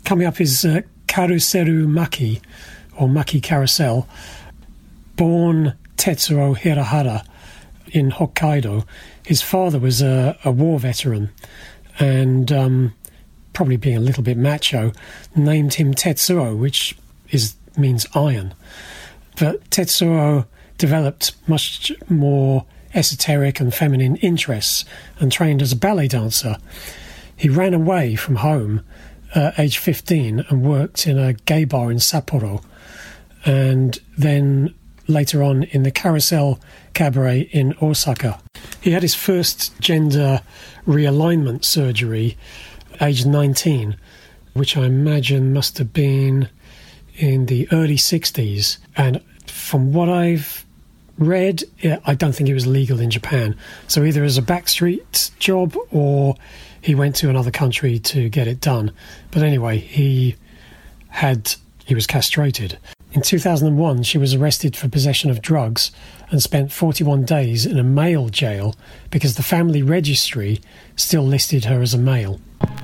coming up is Karuseru Maki, or Maki Carousel, born Tetsuo Hirahara in Hokkaido. His father was a war veteran and, probably being a little bit macho, named him Tetsuo, which means iron. But Tetsuo developed much more esoteric and feminine interests and trained as a ballet dancer. He ran away from home at age 15 and worked in a gay bar in Sapporo, and then later on in the Carousel Cabaret in Osaka. He had his first gender realignment surgery aged 19, which I imagine must have been in the early 60s. And from what I've read, I don't think it was legal in Japan. So either as a backstreet job or he went to another country to get it done. But anyway, he was castrated. In 2001, she was arrested for possession of drugs and spent 41 days in a male jail because the family registry still listed her as a male.